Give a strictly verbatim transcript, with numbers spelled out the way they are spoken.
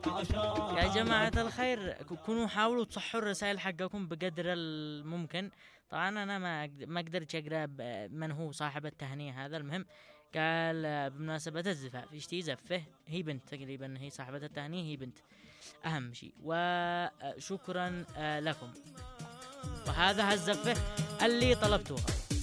يا جماعة الخير كونوا حاولوا تصحوا الرسائل حقكم بقدر الممكن. طبعا أنا ما ما قدرت أقرأ من هو صاحب التهنئة هذا. المهم قال بمناسبة الزفاف يشتي زفه، هي بنت تقريبا، هي صاحبة التهنئة هي بنت أهم شيء. وشكرا لكم، وهذا الزفه اللي طلبتوها.